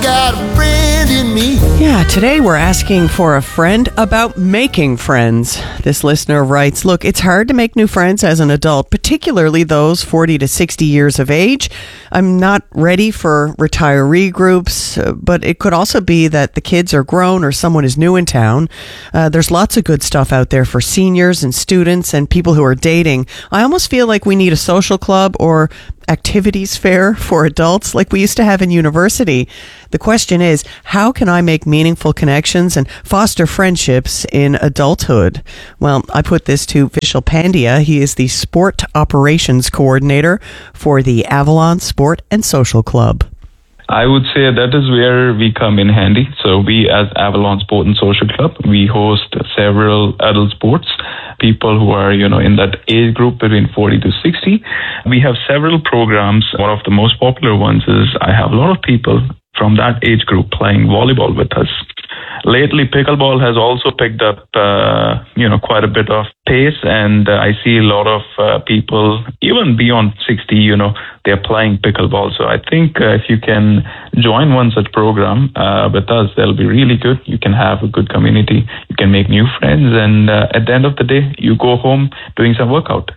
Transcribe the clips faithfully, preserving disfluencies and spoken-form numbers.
got a friend in me. Yeah, today we're asking for a friend about making friends. This listener writes, look, it's hard to make new friends as an adult, particularly those forty to sixty years of age. I'm not ready for retiree groups, uh, but it could also be that the kids are grown or someone is new in town. Uh, there's lots of good stuff out there for seniors and students and people who are dating. I almost feel like we need a social club or activities fair for adults like we used to have in university. The question is, how can I make meaningful connections and foster friendships in adulthood? Well, I put this to Vishal Pandya. He is the Sport Operations Coordinator for the Avalon Sport and Social Club. I would say that is where we come in handy. So we as Avalon Sport and Social Club, we host several adult sports, people who are, you know, in that age group between forty to sixty. We have several programs. One of the most popular ones is I have a lot of people from that age group playing volleyball with us. Lately, pickleball has also picked up, uh, you know, quite a bit of pace, and uh, I see a lot of uh, people, even beyond sixty, you know, they're playing pickleball. So I think uh, if you can join one such program uh, with us, that'll be really good. You can have a good community, you can make new friends, and uh, at the end of the day, you go home doing some workout.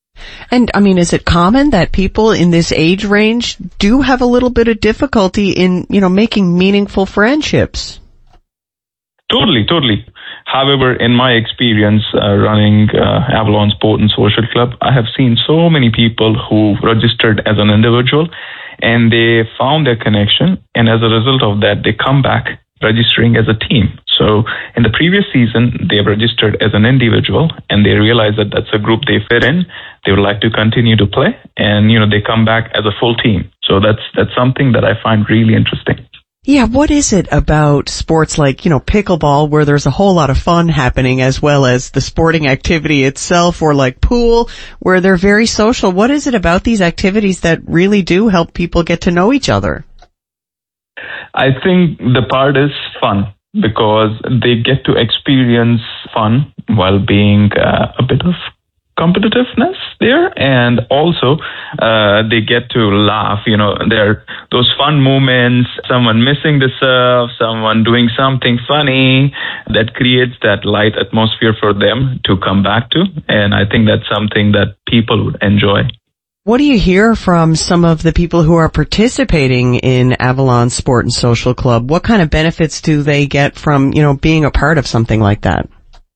And, I mean, is it common that people in this age range do have a little bit of difficulty in, you know, making meaningful friendships? Totally, totally. However, in my experience uh, running uh, Avalon Sport and Social Club, I have seen so many people who registered as an individual and they found their connection, and as a result of that, they come back registering as a team. So in the previous season, they registered as an individual and they realized that that's a group they fit in. They would like to continue to play, and, you know, they come back as a full team. So that's that's something that I find really interesting. Yeah, what is it about sports like, you know, pickleball, where there's a whole lot of fun happening, as well as the sporting activity itself, or like pool, where they're very social? What is it about these activities that really do help people get to know each other? I think the part is fun, because they get to experience fun while being uh, a bit of competitiveness there, and also uh, they get to laugh. You know, there are those fun moments, someone missing the serve, someone doing something funny, that creates that light atmosphere for them to come back to, and I think that's something that people would enjoy. What do you hear from some of the people who are participating in Avalon Sport and Social Club? What kind of benefits do they get from, you know, being a part of something like that?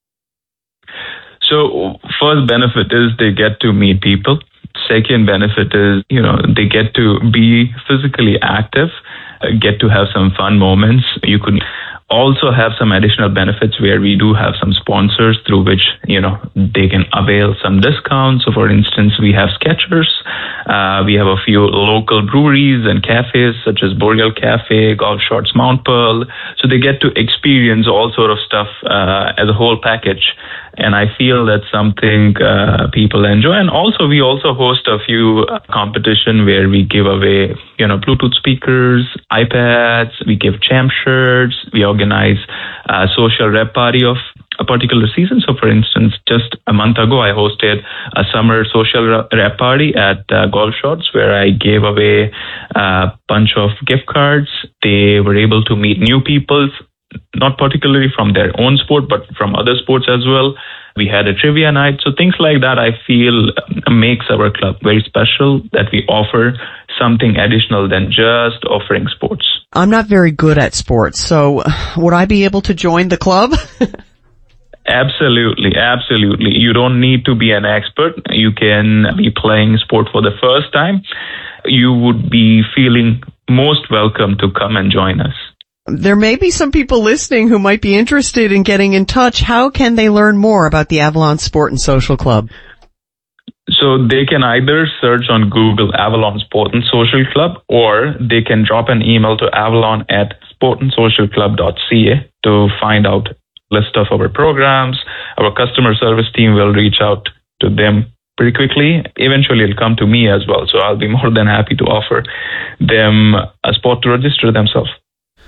So first benefit is they get to meet people. Second benefit is, you know, they get to be physically active, uh, get to have some fun moments. You could also have some additional benefits where we do have some sponsors through which, you know, they can avail some discounts. So for instance, we have Skechers. Uh, we have a few local breweries and cafes such as Boreal Cafe, Golf Shorts Mount Pearl. So they get to experience all sort of stuff uh, as a whole package. And I feel that's something uh, people enjoy. And also, we also host a few uh, competition where we give away, you know, Bluetooth speakers, iPads, we give champ shirts, we organize a social rep party of a particular season. So for instance, just a month ago, I hosted a summer social rep party at uh, Golf Shorts, where I gave away a bunch of gift cards. They were able to meet new people, not particularly from their own sport, but from other sports as well. We had a trivia night. So things like that, I feel, makes our club very special, that we offer something additional than just offering sports. I'm not very good at sports, so would I be able to join the club? Absolutely, absolutely. You don't need to be an expert. You can be playing sport for the first time. You would be feeling most welcome to come and join us. There may be some people listening who might be interested in getting in touch. How can they learn more about the Avalon Sport and Social Club? So they can either search on Google Avalon Sport and Social Club, or they can drop an email to avalon at sport and social club dot c a to find out list of our programs. Our customer service team will reach out to them pretty quickly. Eventually it'll come to me as well. So I'll be more than happy to offer them a spot to register themselves.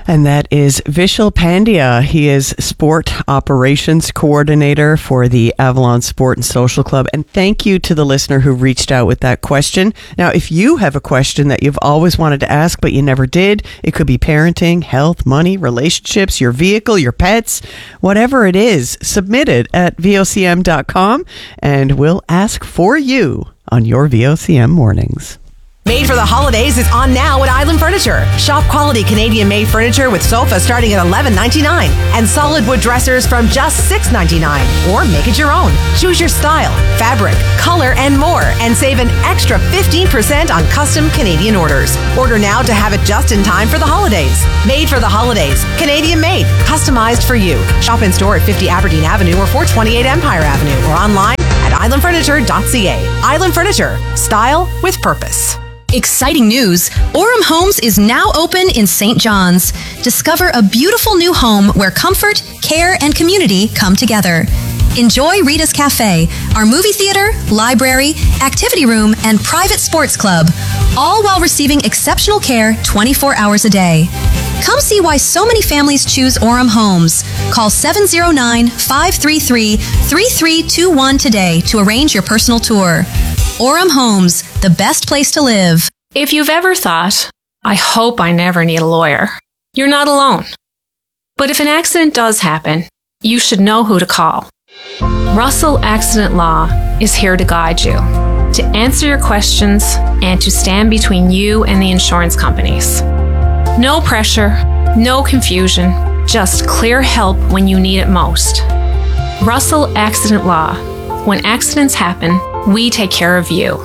And that is Vishal Pandya. He is Sport Operations Coordinator for the Avalon Sport and Social Club. And thank you to the listener who reached out with that question. Now, if you have a question that you've always wanted to ask but you never did, it could be parenting, health, money, relationships, your vehicle, your pets, whatever it is, submit it at V O C M dot com and we'll ask for you on your V O C M mornings. Made for the holidays is on now at Island Furniture. Shop quality Canadian-made furniture with sofas starting at eleven ninety-nine and solid wood dressers from just six ninety-nine. Or make it your own. Choose your style, fabric, color, and more, and save an extra fifteen percent on custom Canadian orders. Order now to have it just in time for the holidays. Made for the holidays. Canadian-made. Customized for you. Shop in store at fifty Aberdeen Avenue or four twenty-eight Empire Avenue or online at island furniture dot c a. Island Furniture. Style with purpose. Exciting news! Orem Homes is now open in Saint John's. Discover a beautiful new home where comfort, care, and community come together. Enjoy Rita's Cafe, our movie theater, library, activity room, and private sports club, all while receiving exceptional care twenty-four hours a day. Come see why so many families choose Orem Homes. Call seven oh nine, five three three, three three two one today to arrange your personal tour. Orem Homes, the best place to live. If you've ever thought, I hope I never need a lawyer, you're not alone. But if an accident does happen, you should know who to call. Russell Accident Law is here to guide you, to answer your questions, and to stand between you and the insurance companies. No pressure, no confusion, just clear help when you need it most. Russell Accident Law. When accidents happen, we take care of you.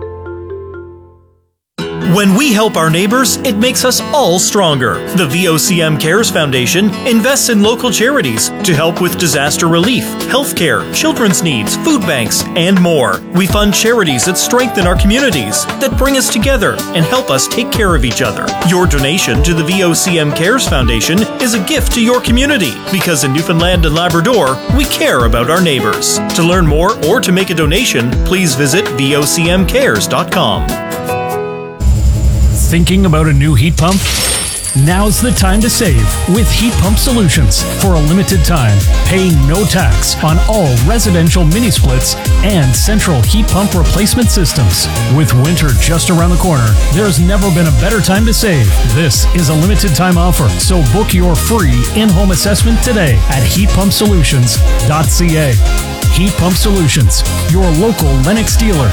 When we help our neighbors, it makes us all stronger. The V O C M Cares Foundation invests in local charities to help with disaster relief, healthcare, children's needs, food banks, and more. We fund charities that strengthen our communities, that bring us together and help us take care of each other. Your donation to the V O C M Cares Foundation is a gift to your community, because in Newfoundland and Labrador, we care about our neighbors. To learn more or to make a donation, please visit V O C M cares dot com. Thinking about a new heat pump? Now's the time to save with Heat Pump Solutions. For a limited time, pay no tax on all residential mini splits and central heat pump replacement systems. With winter just around the corner, there's never been a better time to save. This is a limited time offer, so book your free in-home assessment today at heat pump solutions dot c a. Heat Pump Solutions, your local Lennox dealer.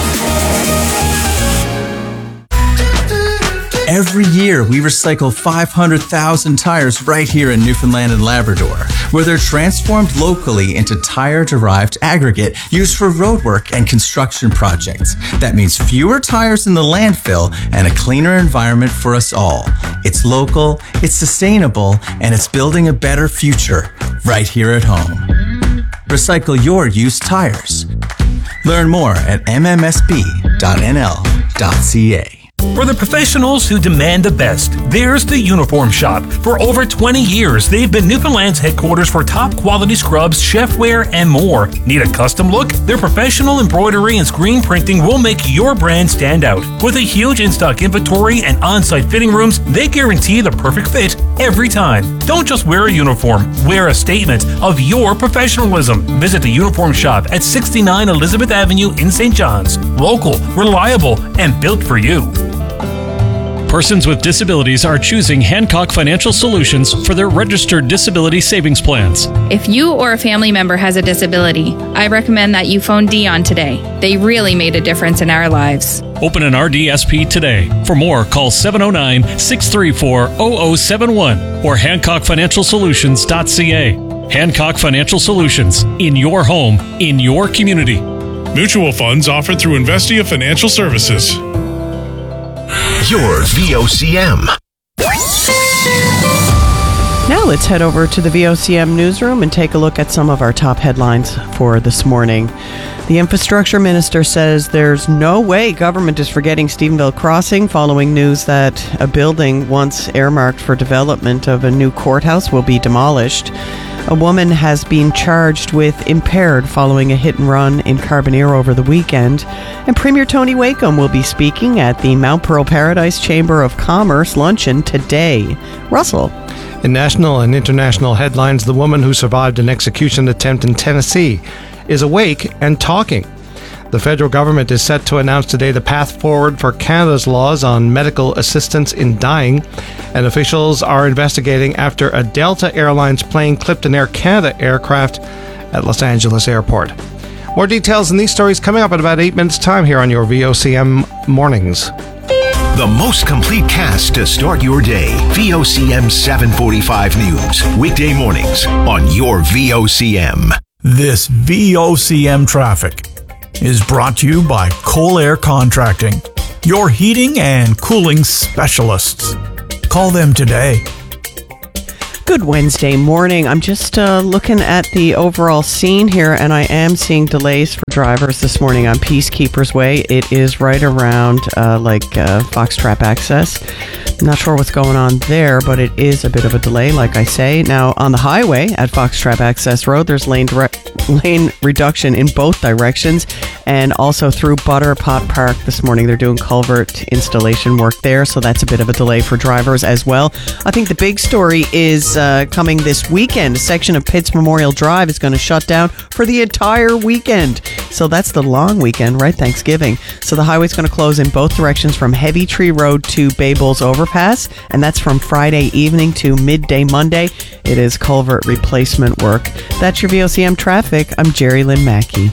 Every year, we recycle five hundred thousand tires right here in Newfoundland and Labrador, where they're transformed locally into tire-derived aggregate used for roadwork and construction projects. That means fewer tires in the landfill and a cleaner environment for us all. It's local, it's sustainable, and it's building a better future right here at home. Recycle your used tires. Learn more at m m s b dot n l dot c a. For the professionals who demand the best, there's the Uniform Shop. For over twenty years, they've been Newfoundland's headquarters for top quality scrubs, chefware, and more. Need a custom look? Their professional embroidery and screen printing will make your brand stand out. With a huge in-stock inventory and on-site fitting rooms, they guarantee the perfect fit every time. Don't just wear a uniform, wear a statement of your professionalism. Visit the Uniform Shop at sixty-nine Elizabeth Avenue in Saint John's. Local, reliable, and built for you. Persons with disabilities are choosing Hancock Financial Solutions for their registered disability savings plans. If you or a family member has a disability, I recommend that you phone Dion today. They really made a difference in our lives. Open an R D S P today. For more, call seven oh nine, six three four, zero zero seven one or hancock financial solutions dot c a. Hancock Financial Solutions. In your home, in your community. Mutual funds offered through Investia Financial Services. Your V O C M. Now let's head over to the V O C M newsroom and take a look at some of our top headlines for this morning. The infrastructure minister says there's no way government is forgetting Stephenville Crossing following news that a building once earmarked for development of a new courthouse will be demolished. A woman has been charged with impaired following a hit and run in Carbonear over the weekend. And Premier Tony Wakeham will be speaking at the Mount Pearl Paradise Chamber of Commerce luncheon today. Russell. In national and international headlines, the woman who survived an execution attempt in Tennessee is awake and talking. The federal government is set to announce today the path forward for Canada's laws on medical assistance in dying, and officials are investigating after a Delta Airlines plane clipped an Air Canada aircraft at Los Angeles Airport. More details in these stories coming up in about eight minutes' time here on your V O C M Mornings. The most complete cast to start your day. V O C M seven forty-five News. Weekday mornings on your V O C M. This V O C M traffic is brought to you by Coal Air Contracting, your heating and cooling specialists. Call them today. Good Wednesday morning. I'm just uh, looking at the overall scene here, and I am seeing delays for drivers this morning on Peacekeepers Way. It is right around uh, like uh, Foxtrap Access. Not sure what's going on there, but it is a bit of a delay, like I say. Now, on the highway at Foxtrap Access Road, there's lane dire- lane reduction in both directions, and also through Butterpot Park this morning. They're doing culvert installation work there, so that's a bit of a delay for drivers as well. I think the big story is uh, coming this weekend. A section of Pitts Memorial Drive is going to shut down for the entire weekend. So that's the long weekend, right? Thanksgiving. So the highway's going to close in both directions from Heavy Tree Road to Bay Bulls Overpass, and that's from Friday evening to midday Monday. It is culvert replacement work. That's your V O C M traffic. I'm Jerry Lynn Mackey.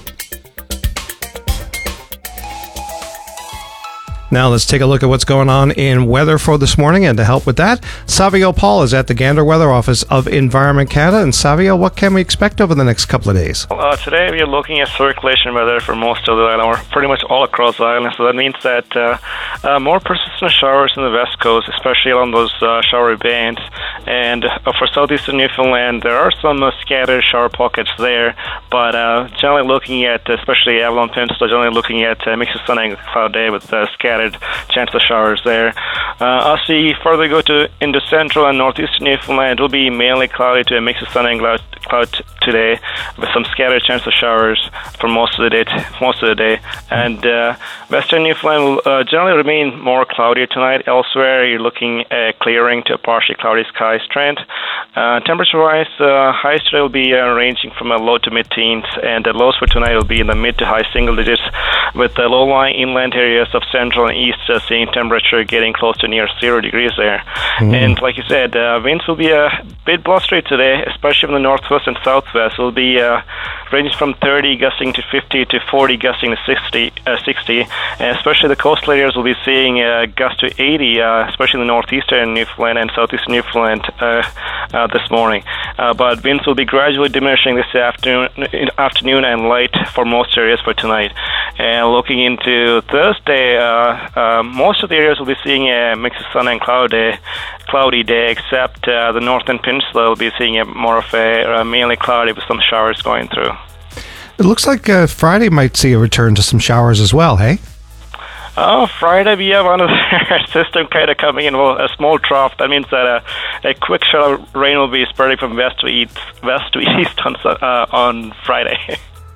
Now let's take a look at what's going on in weather for this morning, and to help with that, Savio Paul is at the Gander Weather Office of Environment Canada. And Savio, what can we expect over the next couple of days? Uh, today we are looking at circulation weather for most of the island, or pretty much all across the island. So that means that uh, uh, more persistent showers in the west coast, especially along those uh, showery bands. And uh, for southeastern Newfoundland, there are some uh, scattered shower pockets there, but uh, generally looking at, especially Avalon Peninsula, generally looking at a uh, mix of sun and cloud day with uh, scattered chance of showers there. Uh, as we further go to into central and northeastern Newfoundland, it will be mainly cloudy to a mix of sun and cloud, cloud t- today, with some scattered chance of showers for most of the day. T- most of the day, and uh, western Newfoundland will uh, generally remain more cloudy tonight. Elsewhere, you're looking at clearing to a partially cloudy skies trend. Uh, temperature-wise, uh, highs today will be uh, ranging from a low to mid-teens, and the lows for tonight will be in the mid to high single digits, with the low-lying inland areas of central and east uh, seeing temperature getting close to near zero degrees there. Mm. And like you said, uh, winds will be a bit blustery today, especially from the northwest and southwest. It will be uh, ranging from thirty gusting to fifty to forty gusting to sixty, uh, sixty, and especially the coastal areas will be seeing uh, gust to eighty, uh, especially in the northeastern Newfoundland and southeastern Newfoundland uh, uh, this morning. Uh, but winds will be gradually diminishing this afternoon, afternoon and light for most areas for tonight. And looking into Thursday, uh, uh, most of the areas will be seeing a mix of sun and cloud day, cloudy day, except uh, the northern peninsula will be seeing a more of a uh, mainly cloudy with some showers going through. It looks like uh, Friday might see a return to some showers as well, hey? Oh, Friday we have another system kind of coming in, well, a small trough. That means that a, a quick shower of rain will be spreading from west to east, west to east on, uh, on Friday.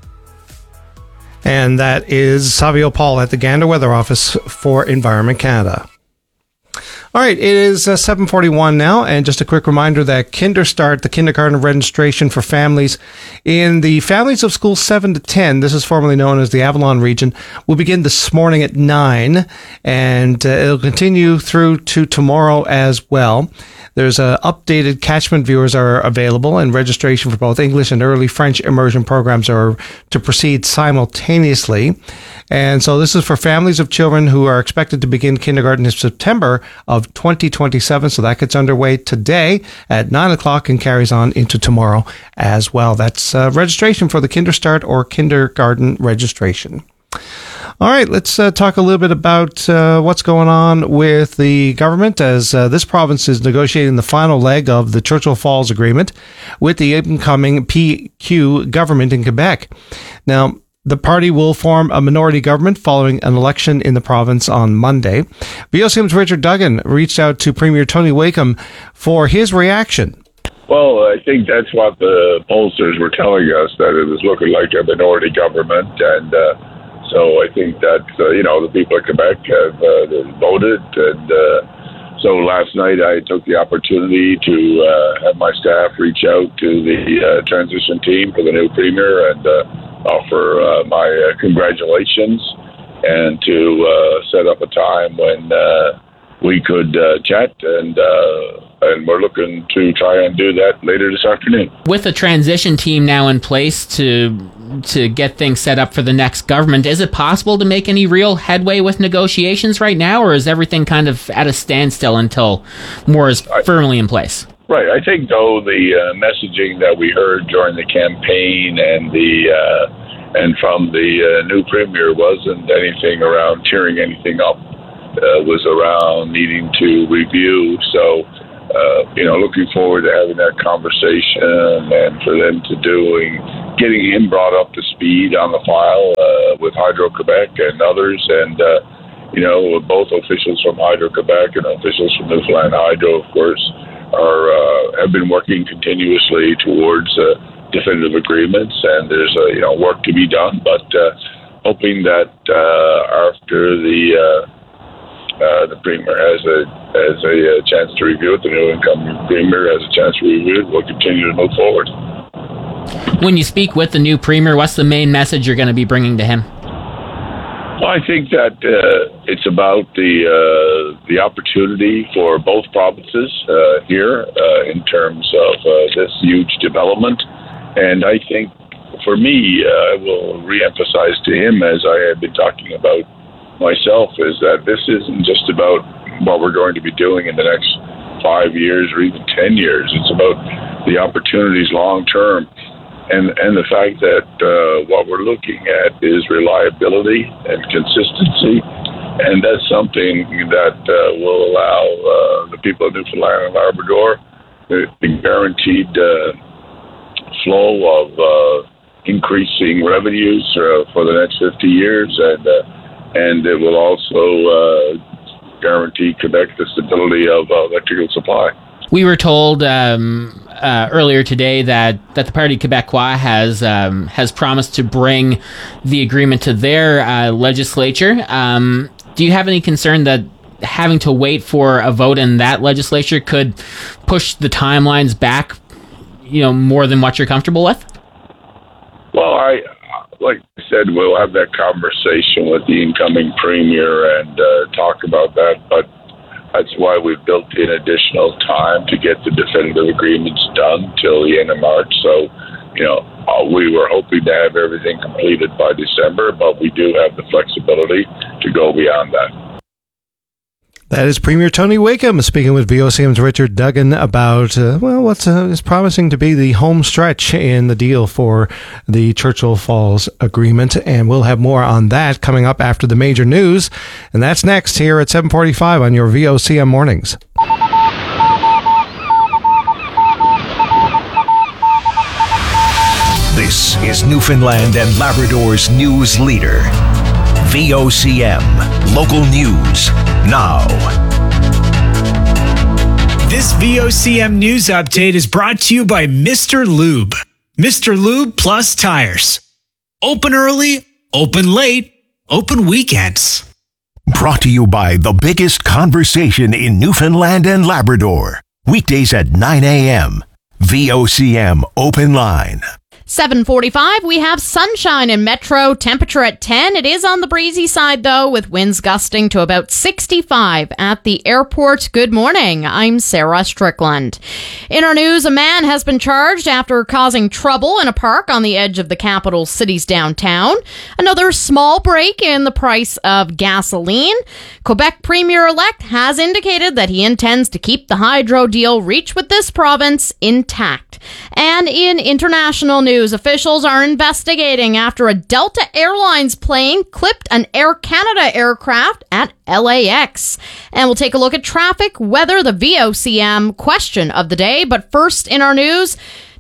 And that is Savio Paul at the Gander Weather Office for Environment Canada. All right, it is uh, seven forty-one now, and just a quick reminder that Kinderstart, the kindergarten registration for families in the families of schools seven to ten, this is formerly known as the Avalon region, will begin this morning at nine, and uh, it'll continue through to tomorrow as well. There's uh, updated catchment viewers are available, and registration for both English and early French immersion programs are to proceed simultaneously. And so this is for families of children who are expected to begin kindergarten in September of twenty twenty-seven. So that gets underway today at nine o'clock and carries on into tomorrow as well. That's uh, registration for the Kinderstart or kindergarten registration. All right, let's uh, talk a little bit about uh, what's going on with the government as uh, this province is negotiating the final leg of the Churchill Falls Agreement with the incoming P Q government in Quebec. Now, the party will form a minority government following an election in the province on Monday. V O C M's Richard Duggan reached out to Premier Tony Wakeham for his reaction. Well, I think that's what the pollsters were telling us, that it was looking like a minority government, and uh, so I think that, uh, you know, the people of Quebec have uh, voted, and uh, So last night I took the opportunity to uh, have my staff reach out to the uh, transition team for the new premier and uh, offer uh, my uh, congratulations, and to uh, set up a time when uh, we could uh, chat, and uh, and we're looking to try and do that later this afternoon. With the transition team now in place to to get things set up for the next government, is it possible to make any real headway with negotiations right now, or is everything kind of at a standstill until more is firmly in place? Right. I think, though, the uh, messaging that we heard during the campaign and the uh, and from the uh, new premier wasn't anything around cheering anything up. Uh, was around needing to review. So, uh, you know, looking forward to having that conversation and for them to doing, getting him brought up to speed on the file uh, with Hydro-Quebec and others. And, uh, you know, both officials from Hydro-Quebec and officials from Newfoundland Hydro, of course, are uh, have been working continuously towards uh, definitive agreements. And there's, uh, you know, work to be done. But uh, hoping that uh, after the uh, Uh, the Premier has a has a, a chance to review it. The new incoming Premier has a chance to review it. We'll continue to move forward. When you speak with the new Premier, what's the main message you're going to be bringing to him? Well, I think that uh, it's about the uh, the opportunity for both provinces uh, here uh, in terms of uh, this huge development. And I think, for me, uh, I will reemphasize to him, as I have been talking about myself, is that this isn't just about what we're going to be doing in the next five years or even ten years. It's about the opportunities long term, and and the fact that uh, what we're looking at is reliability and consistency, and that's something that uh, will allow uh, the people of Newfoundland and Labrador the, the guaranteed uh, flow of uh, increasing revenues uh, for the next fifty years, and uh, and it will also uh, guarantee Quebec the stability of uh, electrical supply. We were told um, uh, earlier today that, that the Parti Québécois has um, has promised to bring the agreement to their uh, legislature. Um, do you have any concern that having to wait for a vote in that legislature could push the timelines back, you know, more than what you're comfortable with? Well, I. Like I said, we'll have that conversation with the incoming premier and uh, talk about that. But that's why we've built in additional time to get the definitive agreements done till the end of March. So, you know, uh, we were hoping to have everything completed by December, but we do have the flexibility to go beyond that. That is Premier Tony Wakeham speaking with V O C M's Richard Duggan about, uh, well, what's uh, is promising to be the home stretch in the deal for the Churchill Falls Agreement. And we'll have more on that coming up after the major news. And that's next here at seven forty-five on your V O C M Mornings. This is Newfoundland and Labrador's news leader. V O C M, local news, now. This V O C M news update is brought to you by Mister Lube. Mister Lube Plus Tires. Open early, open late, open weekends. Brought to you by the biggest conversation in Newfoundland and Labrador. Weekdays at nine a.m. V O C M Open Line. seven forty-five, we have sunshine in Metro, temperature at ten. It is on the breezy side, though, with winds gusting to about sixty-five at the airport. Good morning. I'm Sarah Strickland. In our news, a man has been charged after causing trouble in a park on the edge of the capital city's downtown. Another small break in the price of gasoline. Quebec Premier-elect has indicated that he intends to keep the hydro deal reached with this province intact. And in international news, officials are investigating after a Delta Airlines plane clipped an Air Canada aircraft at L A X. And we'll take a look at traffic, weather, the V O C M question of the day. But first in our news,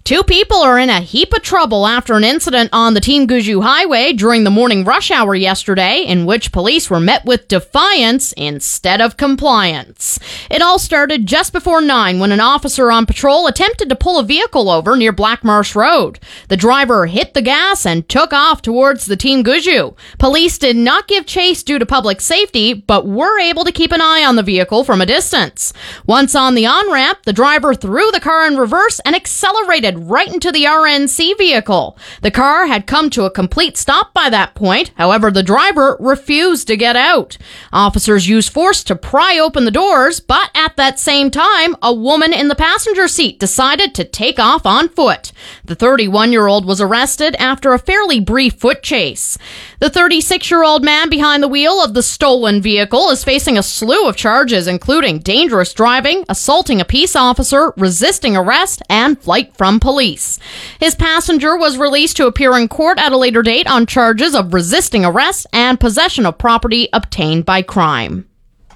Two people are in a heap of trouble after an incident on the Team Guju Highway during the morning rush hour yesterday, in which police were met with defiance instead of compliance. It all started just before nine when an officer on patrol attempted to pull a vehicle over near Black Marsh Road. The driver hit the gas and took off towards the Team Guju. Police did not give chase due to public safety, but were able to keep an eye on the vehicle from a distance. Once on the on-ramp, the driver threw the car in reverse and accelerated right into the R N C vehicle. The car had come to a complete stop by that point. However, the driver refused to get out. Officers used force to pry open the doors, but at that same time, a woman in the passenger seat decided to take off on foot. The thirty-one-year-old was arrested after a fairly brief foot chase. The thirty-six-year-old man behind the wheel of the stolen vehicle is facing a slew of charges, including dangerous driving, assaulting a peace officer, resisting arrest, and flight from police. His passenger was released to appear in court at a later date on charges of resisting arrest and possession of property obtained by crime.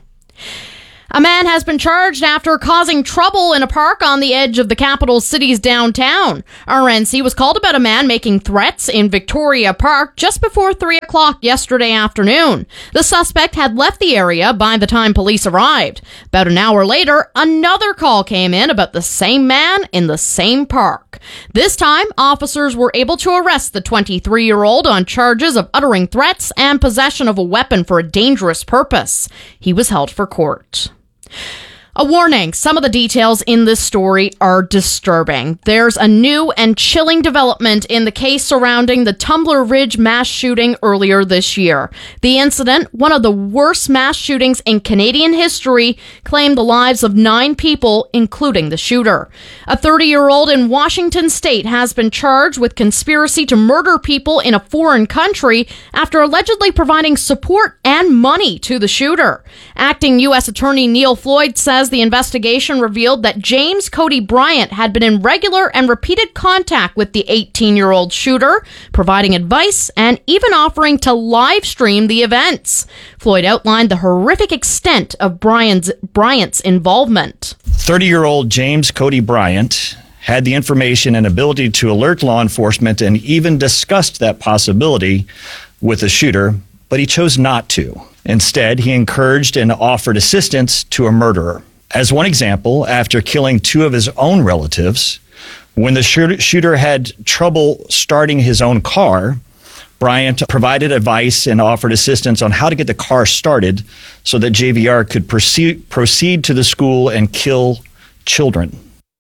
A man has been charged after causing trouble in a park on the edge of the capital city's downtown. R N C was called about a man making threats in Victoria Park just before three o'clock yesterday afternoon. The suspect had left the area by the time police arrived. About an hour later, another call came in about the same man in the same park. This time, officers were able to arrest the twenty-three-year-old on charges of uttering threats and possession of a weapon for a dangerous purpose. He was held for court. A warning, some of the details in this story are disturbing. There's a new and chilling development in the case surrounding the Tumbler Ridge mass shooting earlier this year. The incident, one of the worst mass shootings in Canadian history, claimed the lives of nine people, including the shooter. A thirty-year-old in Washington state has been charged with conspiracy to murder people in a foreign country after allegedly providing support and money to the shooter. Acting U S Attorney Neil Floyd says the investigation revealed that James Cody Bryant had been in regular and repeated contact with the eighteen-year-old shooter, providing advice and even offering to live stream the events. Floyd outlined the horrific extent of Bryant's, Bryant's involvement. thirty-year-old James Cody Bryant had the information and ability to alert law enforcement and even discussed that possibility with the shooter, but he chose not to. Instead, he encouraged and offered assistance to a murderer. As one example, after killing two of his own relatives, when the shooter had trouble starting his own car, Bryant provided advice and offered assistance on how to get the car started so that J V R could proceed, proceed to the school and kill children.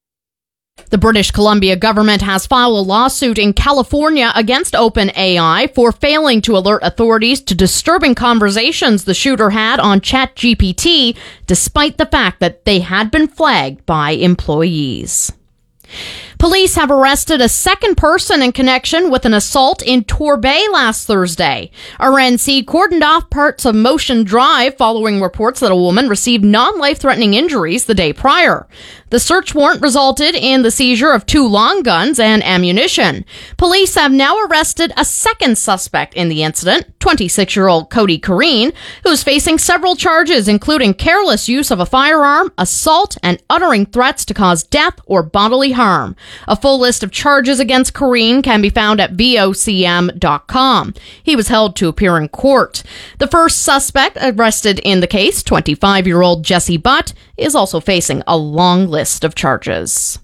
The British Columbia government has filed a lawsuit in California against OpenAI for failing to alert authorities to disturbing conversations the shooter had on ChatGPT, despite the fact that they had been flagged by employees. Police have arrested a second person in connection with an assault in Torbay last Thursday. R N C cordoned off parts of Motion Drive following reports that a woman received non-life-threatening injuries the day prior. The search warrant resulted in the seizure of two long guns and ammunition. Police have now arrested a second suspect in the incident, twenty-six-year-old Cody Kareen, who's facing several charges, including careless use of a firearm, assault, and uttering threats to cause death or bodily harm. A full list of charges against Kareen can be found at V O C M dot com. He was held to appear in court. The first suspect arrested in the case, twenty-five-year-old Jesse Butt, is also facing a long list of charges.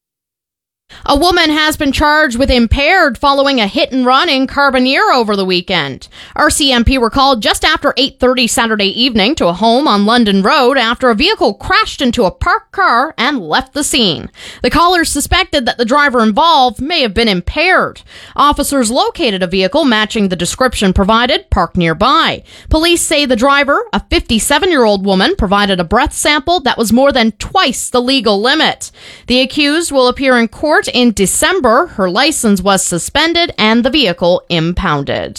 A woman has been charged with impaired following a hit and run in Carbonear over the weekend. R C M P were called just after eight thirty Saturday evening to a home on London Road after a vehicle crashed into a parked car and left the scene. The callers suspected that the driver involved may have been impaired. Officers located a vehicle matching the description provided, parked nearby. Police say the driver, a fifty-seven-year-old woman, provided a breath sample that was more than twice the legal limit. The accused will appear in court in December. Her license was suspended and the vehicle impounded.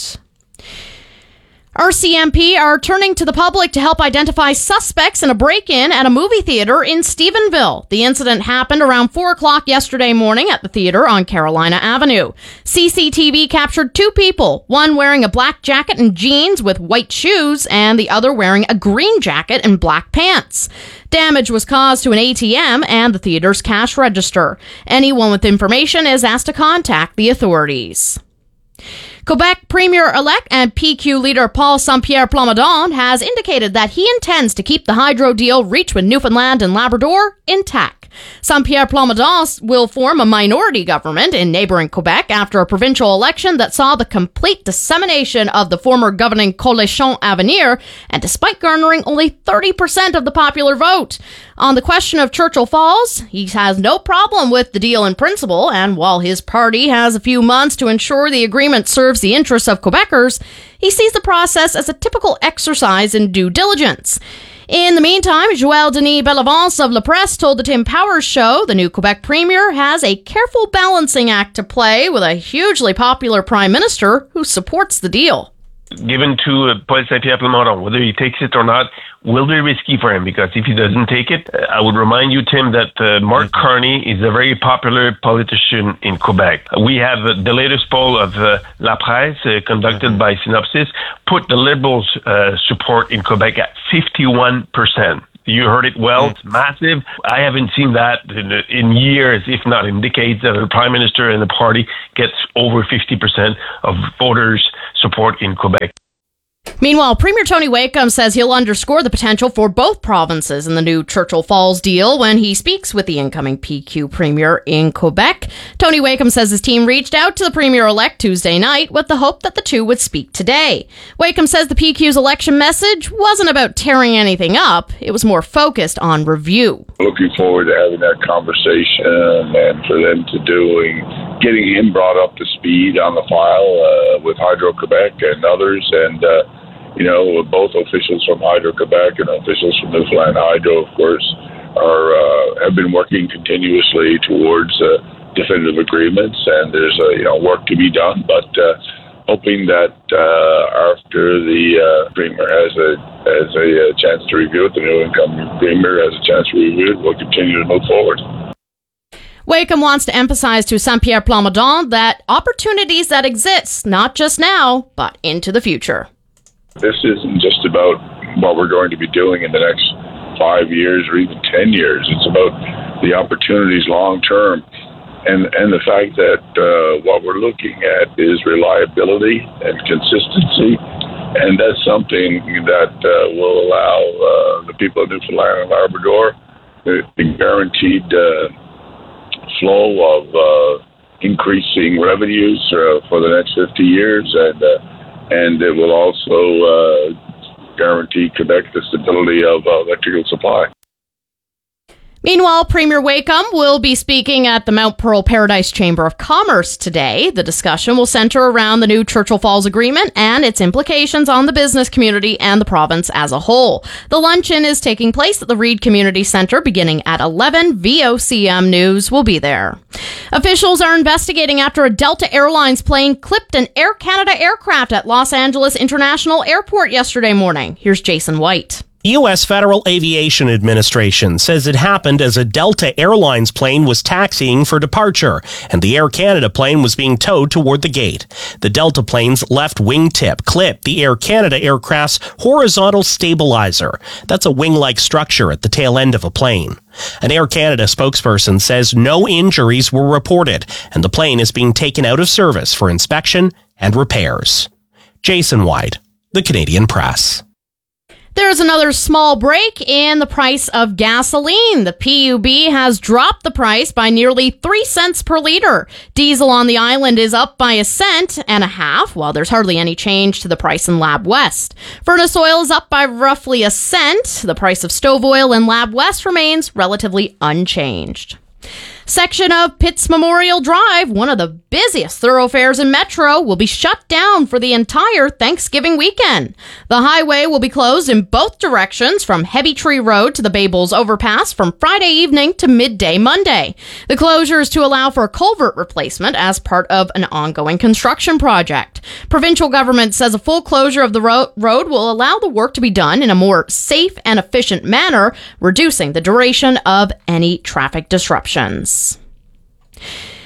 R C M P are turning to the public to help identify suspects in a break-in at a movie theater in Stephenville. The incident happened around four o'clock yesterday morning at the theater on Carolina Avenue. C C T V captured two people, one wearing a black jacket and jeans with white shoes, and the other wearing a green jacket and black pants. Damage was caused to an A T M and the theater's cash register. Anyone with information is asked to contact the authorities. Quebec Premier-elect and P Q leader Paul Saint-Pierre Plamondon has indicated that he intends to keep the hydro deal reached with Newfoundland and Labrador intact. Saint-Pierre Plamondon will form a minority government in neighboring Quebec after a provincial election that saw the complete dissemination of the former governing Coalition Avenir, and despite garnering only thirty percent of the popular vote. On the question of Churchill Falls, he has no problem with the deal in principle, and while his party has a few months to ensure the agreement serves the interests of Quebecers, he sees the process as a typical exercise in due diligence. In the meantime, Joël Denis Bellavance of La Presse told the Tim Powers Show the new Quebec Premier has a careful balancing act to play with a hugely popular Prime Minister who supports the deal. Given to uh, Paul Saint-Pierre Plamondon, whether he takes it or not, will be risky for him, because if he doesn't take it, uh, I would remind you, Tim, that uh, Mark Carney is a very popular politician in Quebec. We have uh, the latest poll of uh, La Presse, uh, conducted mm-hmm. by Synopsis, put the Liberals' uh, support in Quebec at fifty-one percent. You heard it well. It's massive. I haven't seen that in, in years, if not in decades, that a prime minister and the party gets over fifty percent of voters' support in Quebec. Meanwhile, Premier Tony Wakeham says he'll underscore the potential for both provinces in the new Churchill Falls deal when he speaks with the incoming P Q Premier in Quebec. Tony Wakeham says his team reached out to the Premier-elect Tuesday night with the hope that the two would speak today. Wakeham says the P Q's election message wasn't about tearing anything up. It was more focused on review. Looking forward to having that conversation and for them to doing, getting him brought up to speed on the file uh, with Hydro-Quebec and others, and uh, you know, both officials from Hydro-Quebec and officials from Newfoundland Hydro, of course, are uh, have been working continuously towards uh, definitive agreements, and there's uh, you know work to be done. But uh, hoping that uh, after the uh, Premier has a has a, a chance to review it, the new incoming Premier has a chance to review it, we'll continue to move forward. Wakeham wants to emphasize to Saint-Pierre Plamondon that opportunities that exist, not just now, but into the future. This isn't just about what we're going to be doing in the next five years or even ten years. It's about the opportunities long term, and and the fact that uh, what we're looking at is reliability and consistency, and that's something that uh, will allow uh, the people of Newfoundland and Labrador the guaranteed uh, flow of uh, increasing revenues uh, for the next fifty years, and uh, and it will also uh, guarantee Quebec the stability of uh, electrical supply. Meanwhile, Premier Wakeham will be speaking at the Mount Pearl Paradise Chamber of Commerce today. The discussion will center around the new Churchill Falls Agreement and its implications on the business community and the province as a whole. The luncheon is taking place at the Reed Community Centre beginning at eleven. V O C M News will be there. Officials are investigating after a Delta Airlines plane clipped an Air Canada aircraft at Los Angeles International Airport yesterday morning. Here's Jason White. U S Federal Aviation Administration says it happened as a Delta Airlines plane was taxiing for departure, and the Air Canada plane was being towed toward the gate. The Delta plane's left wingtip clipped the Air Canada aircraft's horizontal stabilizer. That's a wing-like structure at the tail end of a plane. An Air Canada spokesperson says no injuries were reported, and the plane is being taken out of service for inspection and repairs. Jason White, The Canadian Press. There's another small break in the price of gasoline. The P U B has dropped the price by nearly three cents per liter. Diesel on the island is up by a cent and a half, while there's hardly any change to the price in Lab West. Furnace oil is up by roughly a cent. The price of stove oil in Lab West remains relatively unchanged. Section of Pitts Memorial Drive, one of the busiest thoroughfares in Metro, will be shut down for the entire Thanksgiving weekend. The highway will be closed in both directions from Heavy Tree Road to the Bay Bulls Overpass from Friday evening to midday Monday. The closure is to allow for a culvert replacement as part of an ongoing construction project. Provincial government says a full closure of the ro- road will allow the work to be done in a more safe and efficient manner, reducing the duration of any traffic disruptions.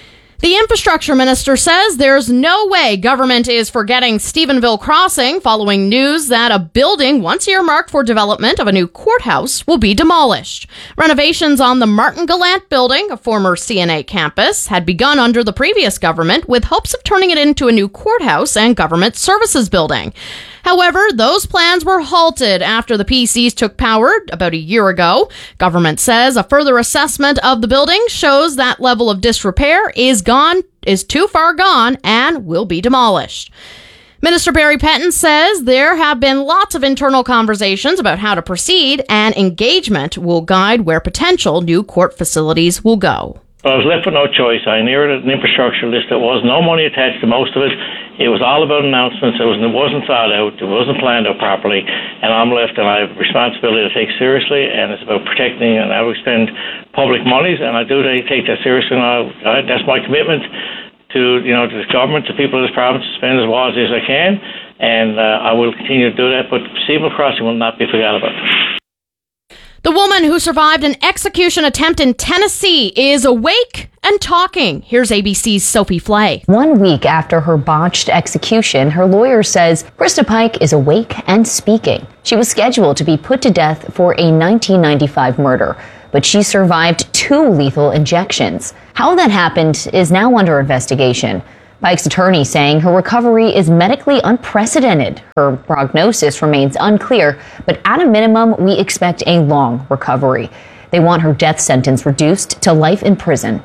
The infrastructure minister says there's no way government is forgetting Stephenville Crossing following news that a building once earmarked for development of a new courthouse will be demolished. Renovations on the Martin Gallant building, a former C N A campus, had begun under the previous government with hopes of turning it into a new courthouse and government services building. However, those plans were halted after the P Cs took power about a year ago. Government says a further assessment of the building shows that level of disrepair is gone, is too far gone, and will be demolished. Minister Barry Pettin says there have been lots of internal conversations about how to proceed, and engagement will guide where potential new court facilities will go. I was left with no choice. I inherited an infrastructure list that was no money attached to most of it. It was all about announcements. It, was, it wasn't thought out. It wasn't planned out properly. And I'm left, and I have a responsibility to take seriously, and it's about protecting, and I will spend public monies, and I do take that seriously, and I, I, that's my commitment to, you know, to the government, to people of this province, to spend as wisely as I can, and uh, I will continue to do that, but Stephenville Crossing will not be forgot about. The woman who survived an execution attempt in Tennessee is awake and talking. Here's A B C's Sophie Flay. One week after her botched execution, her lawyer says Krista Pike is awake and speaking. She was scheduled to be put to death for a nineteen ninety-five murder, but she survived two lethal injections. How that happened is now under investigation. Pike's attorney saying her recovery is medically unprecedented. Her prognosis remains unclear, but at a minimum, we expect a long recovery. They want her death sentence reduced to life in prison.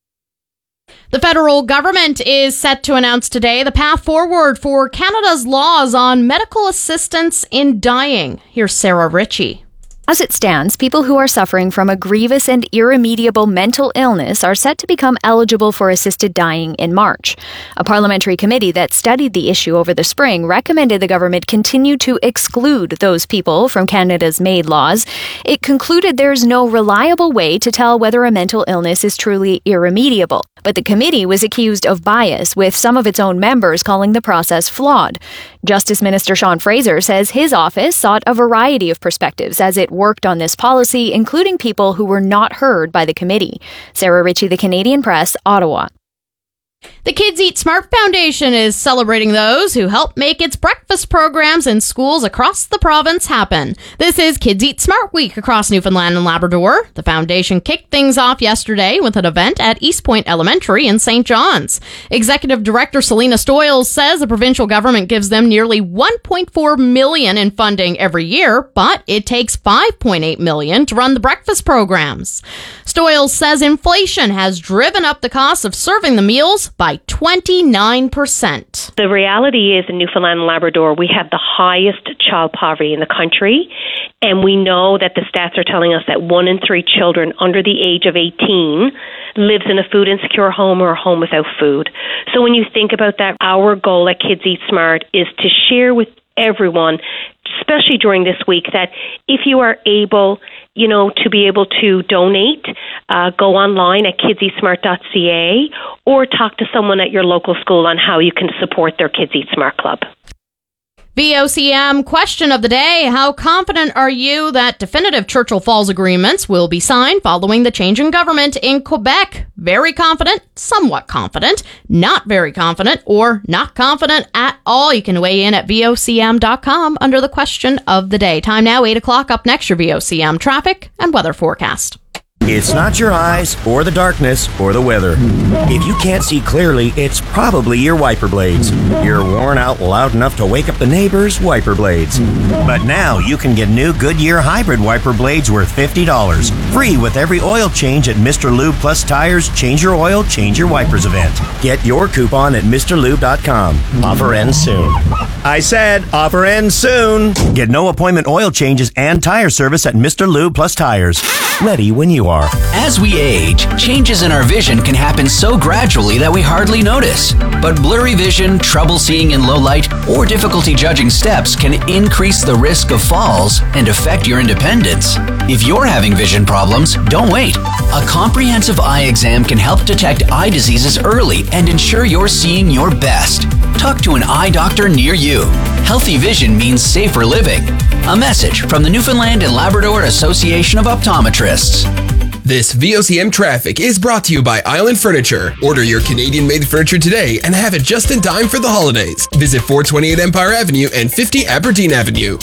The federal government is set to announce today the path forward for Canada's laws on medical assistance in dying. Here's Sarah Ritchie. As it stands, people who are suffering from a grievous and irremediable mental illness are set to become eligible for assisted dying in March. A parliamentary committee that studied the issue over the spring recommended the government continue to exclude those people from Canada's MAID laws. It concluded there's no reliable way to tell whether a mental illness is truly irremediable. But the committee was accused of bias, with some of its own members calling the process flawed. Justice Minister Sean Fraser says his office sought a variety of perspectives as it worked on this policy, including people who were not heard by the committee. Sarah Ritchie, The Canadian Press, Ottawa. The Kids Eat Smart Foundation is celebrating those who help make its breakfast programs in schools across the province happen. This is Kids Eat Smart Week across Newfoundland and Labrador. The foundation kicked things off yesterday with an event at East Point Elementary in Saint John's. Executive Director Selena Stoyles says the provincial government gives them nearly one point four million dollars in funding every year, but it takes five point eight million dollars to run the breakfast programs. Stoyles says inflation has driven up the cost of serving the meals by twenty-nine percent. The reality is in Newfoundland and Labrador, we have the highest child poverty in the country. And we know that the stats are telling us that one in three children under the age of eighteen lives in a food insecure home or a home without food. So when you think about that, our goal at Kids Eat Smart is to share with everyone, especially during this week, that if you are able, you know, to be able to donate, uh, go online at kids eat smart dot c a or talk to someone at your local school on how you can support their Kids Eat Smart Club. V O C M question of the day. How confident are you that definitive Churchill Falls agreements will be signed following the change in government in Quebec? Very confident, somewhat confident, not very confident, or not confident at all. You can weigh in at V O C M dot com under the question of the day. Time now, eight o'clock. Up next, your V O C M traffic and weather forecast. It's not your eyes, or the darkness, or the weather. If you can't see clearly, it's probably your wiper blades. You're worn out loud enough to wake up the neighbors' wiper blades. But now you can get new Goodyear hybrid wiper blades worth fifty dollars. Free with every oil change at Mister Lube Plus Tires Change Your Oil, Change Your Wipers event. Get your coupon at Mr Lube dot com. Offer ends soon. I said offer ends soon. Get no appointment oil changes and tire service at Mister Lube Plus Tires. Ready when you are. As we age, changes in our vision can happen so gradually that we hardly notice. But blurry vision, trouble seeing in low light, or difficulty judging steps can increase the risk of falls and affect your independence. If you're having vision problems, don't wait. A comprehensive eye exam can help detect eye diseases early and ensure you're seeing your best. Talk to an eye doctor near you. Healthy vision means safer living. A message from the Newfoundland and Labrador Association of Optometrists. This V O C M traffic is brought to you by Island Furniture. Order your Canadian-made furniture today and have it just in time for the holidays. Visit four twenty-eight Empire Avenue and fifty Aberdeen Avenue.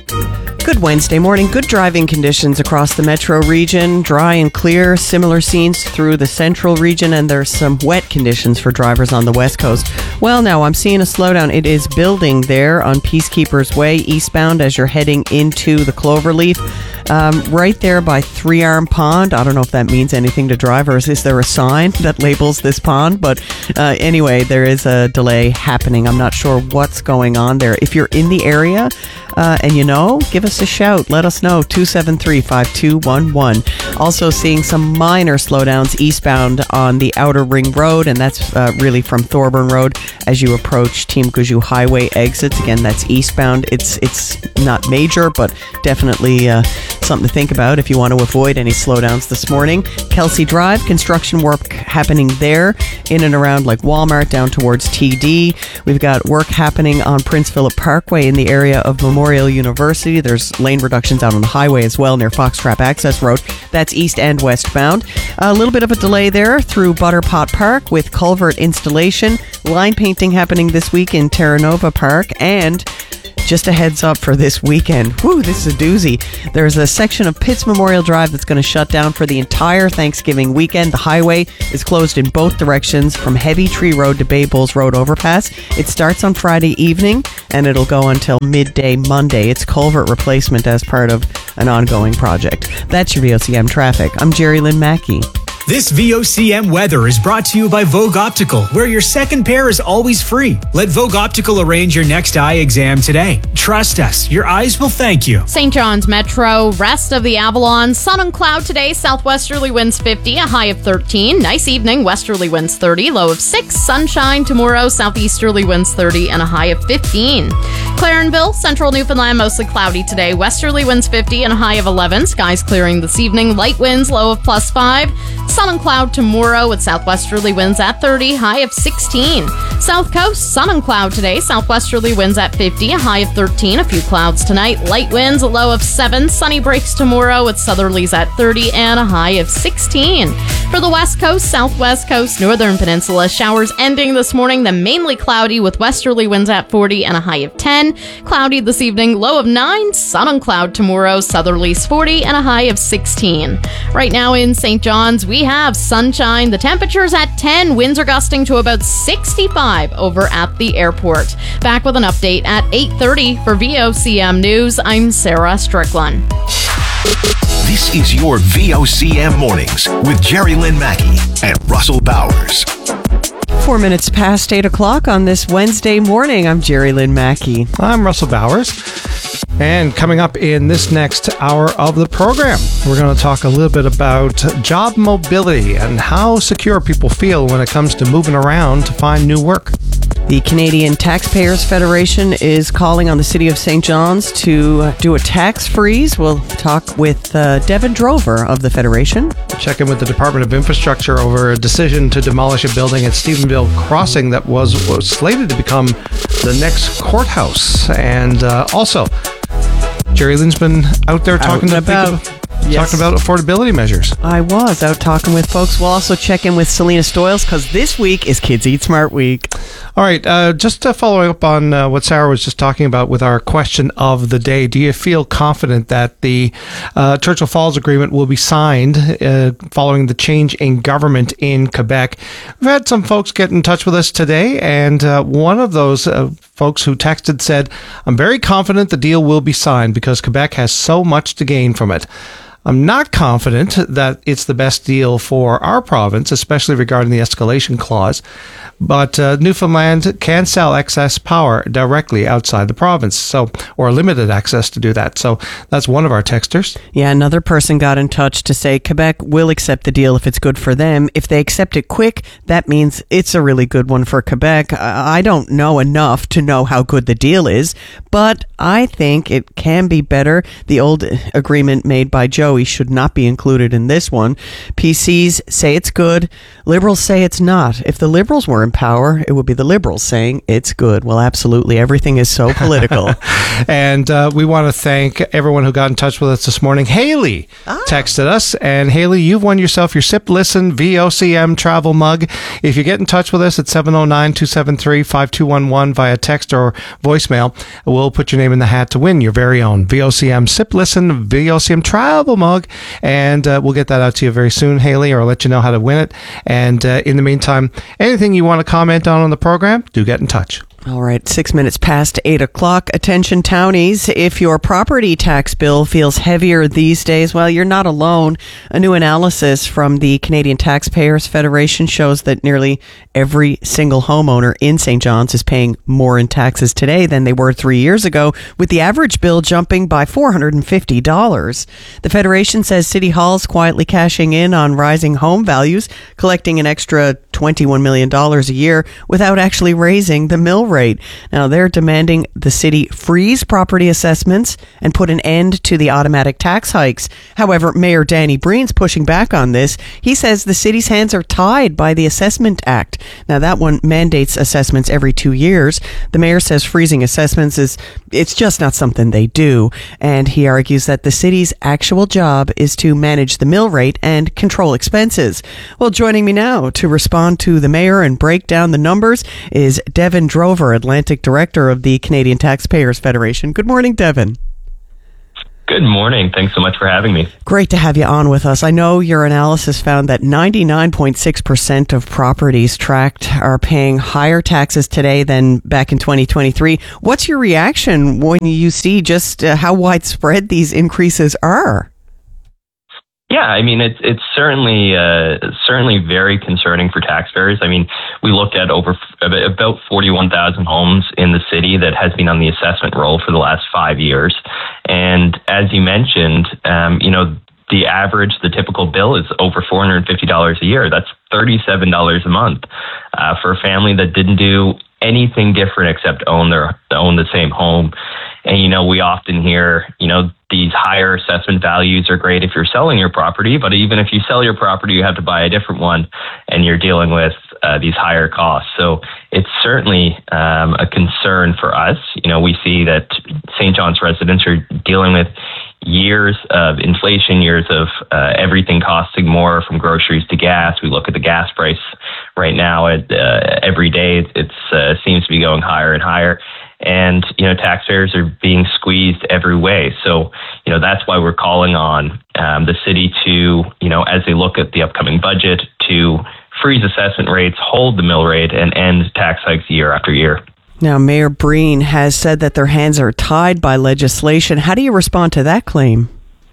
Good Wednesday morning. Good driving conditions across the metro region. Dry and clear. Similar scenes through the central region, and there's some wet conditions for drivers on the west coast. Well, now I'm seeing a slowdown. It is building there on Peacekeepers Way eastbound as you're heading into the Cloverleaf. Um, right there by Three Arm Pond. I don't know if that means anything to drivers. Is there a sign that labels this pond? But uh, anyway, there is a delay happening. I'm not sure what's going on there. If you're in the area uh, and you know, give us a shout. Let us know. two seven three, five two one one. Also seeing some minor slowdowns eastbound on the Outer Ring Road, and that's uh, really from Thorburn Road as you approach Team Guju Highway exits. Again, that's eastbound. It's it's not major, but definitely uh, something to think about if you want to avoid any slowdowns this morning. Kelsey Drive, construction work happening there in and around like Walmart down towards T D. We've got work happening on Prince Philip Parkway in the area of Memorial University. There's lane reductions out on the highway as well near Foxtrap Access Road. That's east and westbound. A little bit of a delay there through Butterpot Park with culvert installation. Line painting happening this week in Terra Nova Park, and just a heads up for this weekend. Whew, this is a doozy. There's a section of Pitts Memorial Drive that's going to shut down for the entire Thanksgiving weekend. The highway is closed in both directions from Heavy Tree Road to Bay Bulls Road overpass. It starts on Friday evening and it'll go until midday Monday. It's culvert replacement as part of an ongoing project. That's your V O C M traffic. I'm Jerry Lynn Mackey. This V O C M weather is brought to you by Vogue Optical, where your second pair is always free. Let Vogue Optical arrange your next eye exam today. Trust us, your eyes will thank you. Saint John's Metro, rest of the Avalon, sun and cloud today, southwesterly winds fifty, a high of thirteen. Nice evening, westerly winds thirty, low of six. Sunshine tomorrow, southeasterly winds thirty, and a high of fifteen. Clarenville, central Newfoundland, mostly cloudy today, westerly winds fifty, and a high of eleven. Skies clearing this evening, light winds, low of plus five. Sun and cloud tomorrow with southwesterly winds at thirty, high of sixteen. South Coast, sun and cloud today, southwesterly winds at fifty, a high of thirteen. A few clouds tonight, light winds, a low of seven. Sunny breaks tomorrow with southerlies at thirty and a high of sixteen. For the West Coast, Southwest Coast, Northern Peninsula, showers ending this morning, then mainly cloudy with westerly winds at forty and a high of ten. Cloudy this evening, low of nine. Sun and cloud tomorrow, southerlies forty and a high of sixteen. Right now in Saint John's, we have sunshine. The temperature's at ten. Winds are gusting to about sixty-five over at the airport. Back with an update at eight thirty for V O C M News. I'm Sarah Strickland. This is your V O C M Mornings with Jerry Lynn Mackey and Russell Bowers. Four minutes past eight o'clock on this Wednesday morning. I'm Jerry Lynn Mackey. I'm Russell Bowers. And coming up in this next hour of the program, we're going to talk a little bit about job mobility and how secure people feel when it comes to moving around to find new work. The Canadian Taxpayers Federation is calling on the City of Saint John's to do a tax freeze. We'll talk with uh, Devin Drover of the Federation. Check in with the Department of Infrastructure over a decision to demolish a building at Stephenville Crossing that was, was slated to become the next courthouse. And uh, also, Jerry Lynn's been out there talking out about people, yes. talking about affordability measures. I was out talking with folks. We'll also check in with Selena Stoyles because this week is Kids Eat Smart Week. All right, uh, just uh, following up on uh, what Sarah was just talking about with our question of the day, do you feel confident that the uh, Churchill Falls Agreement will be signed uh, following the change in government in Quebec? We've had some folks get in touch with us today, and uh, one of those uh, folks who texted said, I'm very confident the deal will be signed because Quebec has so much to gain from it. I'm not confident that it's the best deal for our province, especially regarding the escalation clause. But uh, Newfoundland can sell excess power directly outside the province, so or limited access to do that. So that's one of our texters. Yeah, another person got in touch to say Quebec will accept the deal if it's good for them. If they accept it quick, that means it's a really good one for Quebec. I don't know enough to know how good the deal is, but I think it can be better. The old agreement made by Joe he should not be included in this one. P Cs say it's good. Liberals say it's not. If the Liberals were in power, it would be the Liberals saying it's good. Well, absolutely. Everything is so political. And uh, we want to thank everyone who got in touch with us this morning. Haley ah. texted us. And Haley, you've won yourself your Sip Listen V O C M travel mug. If you get in touch with us at seven oh nine, two seven three, five two one one via text or voicemail, we'll put your name in the hat to win your very own V O C M Sip Listen V O C M travel mug. And uh, we'll get that out to you very soon, Haley, or I'll let you know how to win it. And uh, in the meantime, anything you want to comment on on the program, do get in touch. All right, six minutes past eight o'clock. Attention, townies. If your property tax bill feels heavier these days, well, you're not alone. A new analysis from the Canadian Taxpayers Federation shows that nearly every single homeowner in Saint John's is paying more in taxes today than they were three years ago, with the average bill jumping by four hundred fifty dollars. The Federation says City Hall's quietly cashing in on rising home values, collecting an extra twenty-one million dollars a year without actually raising the mill rate. Now, they're demanding the city freeze property assessments and put an end to the automatic tax hikes. However, Mayor Danny Breen's pushing back on this. He says the city's hands are tied by the Assessment Act. Now, that one mandates assessments every two years. The mayor says freezing assessments is, it's just not something they do. And he argues that the city's actual job is to manage the mill rate and control expenses. Well, joining me now to respond to the mayor and break down the numbers is Devin Drover, Atlantic Director of the Canadian Taxpayers Federation. Good morning, Devin. Good morning. Thanks so much for having me. Great to have you on with us. I know your analysis found that ninety-nine point six percent of properties tracked are paying higher taxes today than back in twenty twenty-three. What's your reaction when you see just uh, how widespread these increases are? Yeah, I mean, it's it's certainly uh, certainly very concerning for taxpayers. I mean, we looked at over about forty-one thousand homes in the city that has been on the assessment roll for the last five years. And as you mentioned, um, you know, the average, the typical bill is over four hundred fifty dollars a year. That's thirty-seven dollars a month uh, for a family that didn't do anything different except own their own the same home. And, you know, we often hear, you know, these higher assessment values are great if you're selling your property, but even if you sell your property, you have to buy a different one and you're dealing with uh, these higher costs. So it's certainly um, a concern for us. You know, we see that Saint John's residents are dealing with years of inflation, years of uh, everything costing more, from groceries to gas. We look at the gas price right now. At, uh, every day, it uh, seems to be going higher and higher. And, you know, taxpayers are being squeezed every way. So, you know, that's why we're calling on um, the city to, you know, as they look at the upcoming budget, to freeze assessment rates, hold the mill rate, and end tax hikes year after year. Now, Mayor Breen has said that their hands are tied by legislation. How do you respond to that claim?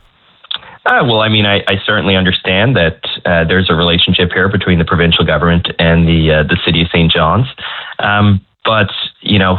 Uh, well, I mean, I, I certainly understand that uh, there's a relationship here between the provincial government and the uh, the city of Saint John's. Um, but, you know,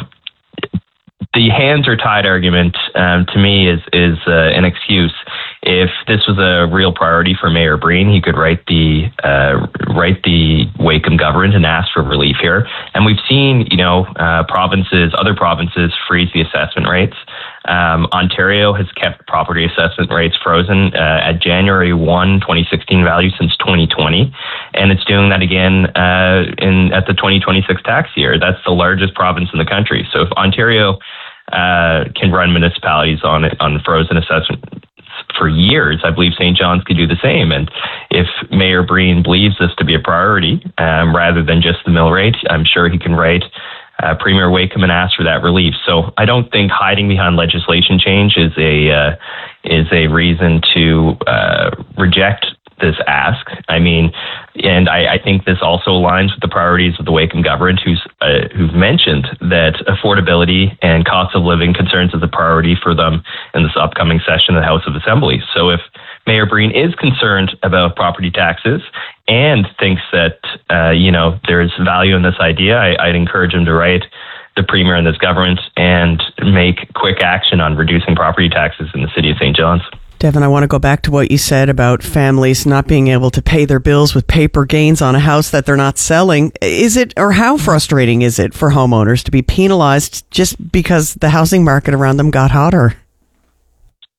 the hands are tied argument, um, to me, is is uh, an excuse. If this was a real priority for Mayor Breen, he could write the uh, write the Wakeham government and ask for relief here. And we've seen, you know, uh, provinces, other provinces freeze the assessment rates. Um, Ontario has kept property assessment rates frozen uh, at January first, twenty sixteen value since twenty twenty, and it's doing that again uh, in at the twenty twenty-six tax year. That's the largest province in the country. So if Ontario uh, can run municipalities on it on frozen assessment for years, I believe Saint John's could do the same. And if Mayor Breen believes this to be a priority, um, rather than just the mill rate, I'm sure he can write uh, Premier Wakeham and ask for that relief. So I don't think hiding behind legislation change is a uh, is a reason to uh, reject this ask. I mean, and I, I think this also aligns with the priorities of the Wakeham government, who's uh, who've mentioned that affordability and cost of living concerns as a priority for them in this upcoming session of the House of Assembly. So if Mayor Breen is concerned about property taxes and thinks that uh, you know there's value in this idea, I, I'd encourage him to write the Premier and this government and make quick action on reducing property taxes in the city of Saint John's. Devin, I want to go back to what you said about families not being able to pay their bills with paper gains on a house that they're not selling. Is it, or how frustrating is it for homeowners to be penalized just because the housing market around them got hotter?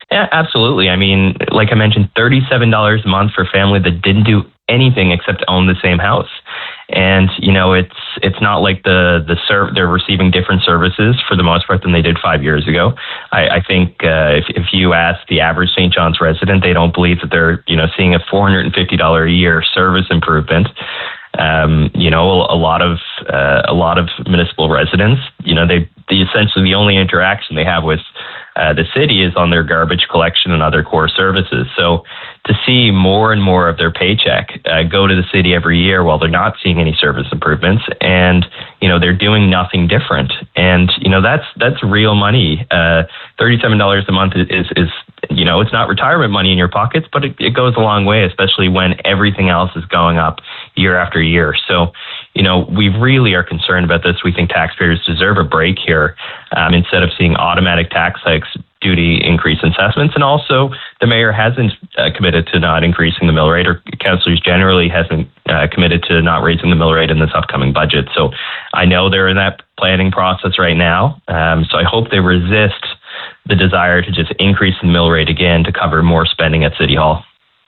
Yeah, absolutely. I mean, like I mentioned, thirty-seven dollars a month for a family that didn't do anything except own the same house. And, you know, it's it's not like the the serv- they're receiving different services for the most part than they did five years ago. I, I think uh, if, if you ask the average Saint John's resident, they don't believe that they're, you know, seeing a four hundred fifty dollars a year service improvement. Um, you know, a, a lot of uh, a lot of municipal residents, you know, they, they essentially the only interaction they have with uh, the city is on their garbage collection and other core services. So to see more and more of their paycheck uh, go to the city every year while they're not seeing any service improvements, and you know they're doing nothing different, and you know that's that's real money. Uh, Thirty-seven dollars a month is, is is you know it's not retirement money in your pockets, but it, it goes a long way, especially when everything else is going up year after year. So you know we really are concerned about this. We think taxpayers deserve a break here, um, instead of seeing automatic tax hikes due to increased assessments. And also the mayor hasn't uh, committed to not increasing the mill rate, or councillors generally hasn't uh, committed to not raising the mill rate in this upcoming budget. So I know they're in that planning process right now. Um, so I hope they resist the desire to just increase the mill rate again to cover more spending at City Hall.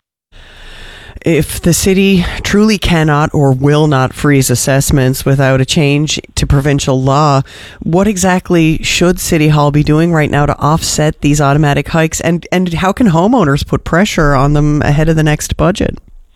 If the city truly cannot or will not freeze assessments without a change to provincial law, what exactly should City Hall be doing right now to offset these automatic hikes? And, and how can homeowners put pressure on them ahead of the next budget?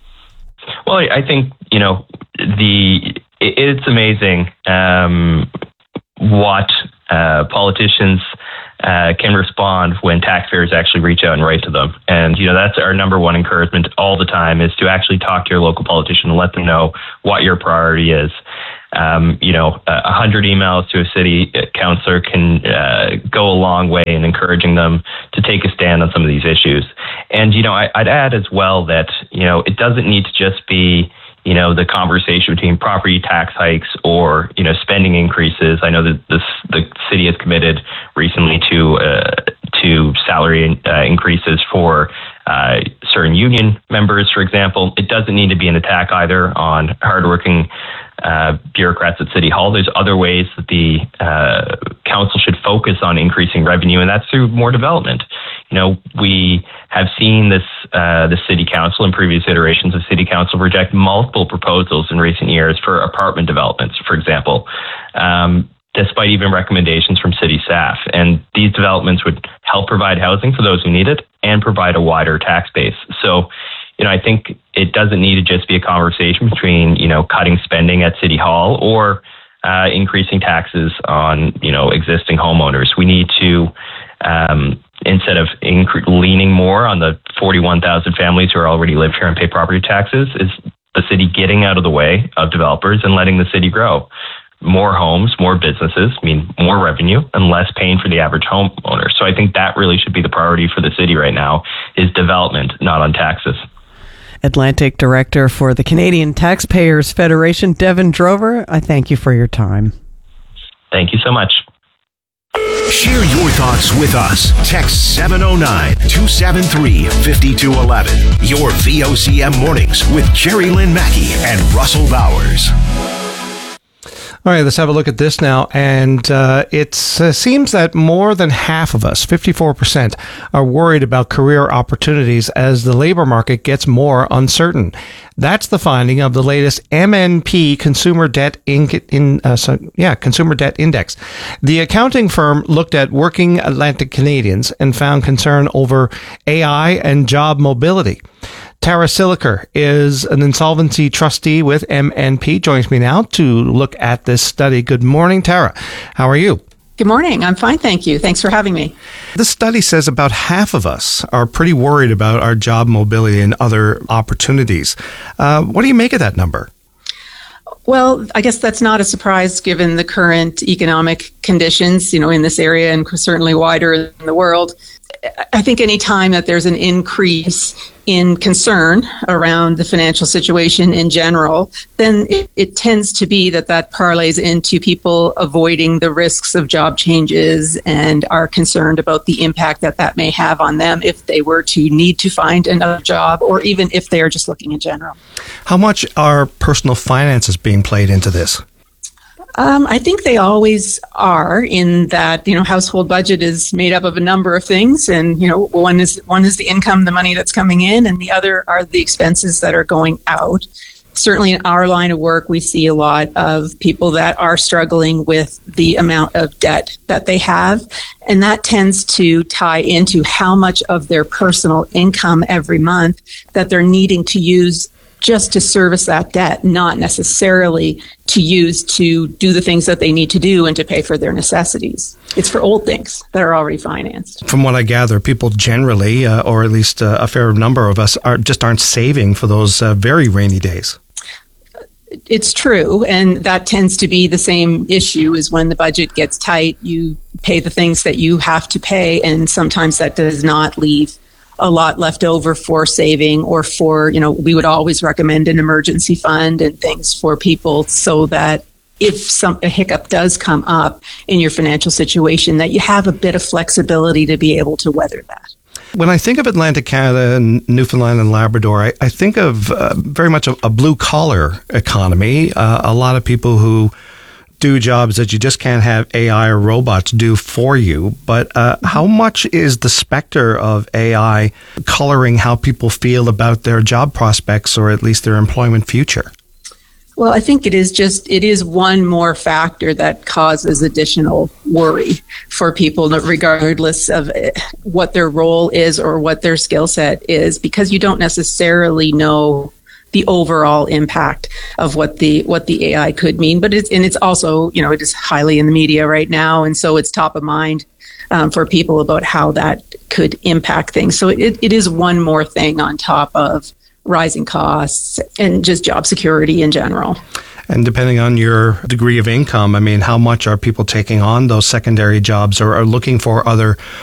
Well, I think, you know, the it's amazing um, what uh, politicians Uh, can respond when taxpayers actually reach out and write to them. And, you know, that's our number one encouragement all the time, is to actually talk to your local politician and let them know what your priority is. Um, you know, a hundred emails to a city councillor can uh, go a long way in encouraging them to take a stand on some of these issues. And, you know, I, I'd add as well that, you know, it doesn't need to just be, you know, the conversation between property tax hikes or, you know, spending increases. I know that this, the city has committed recently to uh, to salary uh, increases for uh, certain union members, for example. It doesn't need to be an attack either on hardworking uh, bureaucrats at City Hall. There's other ways that the uh, council should focus on increasing revenue, and that's through more development. You know, we have seen this, uh, the city council and previous iterations of city council reject multiple proposals in recent years for apartment developments, for example, um, despite even recommendations from city staff. And these developments would help provide housing for those who need it and provide a wider tax base. So, you know, I think it doesn't need to just be a conversation between, you know, cutting spending at City Hall or uh, increasing taxes on, you know, existing homeowners. We need to, um, instead of inc- leaning more on the forty-one thousand families who are already live here and pay property taxes, is the city getting out of the way of developers and letting the city grow. More homes, more businesses mean more revenue and less pain for the average homeowner. So I think that really should be the priority for the city right now, is development, not on taxes. Atlantic Director for the Canadian Taxpayers Federation, Devin Drover, I thank you for your time. Thank you so much. Share your thoughts with us. Text seven oh nine, two seven three, five two one one. Your V O C M Mornings with Jerry Lynn Mackey and Russell Bowers. All right, let's have a look at this now. And uh, it uh, seems that more than half of us, fifty-four percent, are worried about career opportunities as the labor market gets more uncertain. That's the finding of the latest M N P Consumer Debt in, in uh, so, yeah Consumer Debt Index. The accounting firm looked at working Atlantic Canadians and found concern over A I and job mobility. Tara Siliker is an insolvency trustee with M N P. Joins me now to look at this study. Good morning, Tara. How are you? Good morning. I'm fine, thank you. Thanks for having me. This study says about half of us are pretty worried about our job mobility and other opportunities. Uh, what do you make of that number? Well, I guess that's not a surprise given the current economic conditions, you know, in this area and certainly wider in the world. I think any time that there's an increase in concern around the financial situation in general, then it, it tends to be that that parlays into people avoiding the risks of job changes and are concerned about the impact that that may have on them if they were to need to find another job, or even if they are just looking in general. How much are personal finances being played into this? Um, I think they always are, in that, you know, household budget is made up of a number of things. And, you know, one is one is the income, the money that's coming in, and the other are the expenses that are going out. Certainly in our line of work, we see a lot of people that are struggling with the amount of debt that they have. And that tends to tie into how much of their personal income every month that they're needing to use just to service that debt, not necessarily to use to do the things that they need to do and to pay for their necessities. It's for old things that are already financed. From what I gather, people generally, uh, or at least uh, a fair number of us, are just aren't saving for those uh, very rainy days. It's true, and that tends to be the same issue. Is when the budget gets tight, you pay the things that you have to pay, and sometimes that does not leave a lot left over for saving, or for, you know, we would always recommend an emergency fund and things for people, so that if some a hiccup does come up in your financial situation, that you have a bit of flexibility to be able to weather that. When I think of Atlantic Canada and Newfoundland and Labrador, I, I think of uh, very much a, a blue-collar economy. Uh, a lot of people who do jobs that you just can't have A I or robots do for you. But uh, how much is the specter of A I coloring how people feel about their job prospects, or at least their employment future? Well, I think it is just, it is one more factor that causes additional worry for people, regardless of what their role is or what their skill set is, because you don't necessarily know the overall impact of what the what the A I could mean. But it's, and it's also, you know, it is highly in the media right now, and so it's top of mind um, for people about how that could impact things. So it, it is one more thing on top of rising costs and just job security in general. And depending on your degree of income, I mean, how much are people taking on those secondary jobs, or are looking for other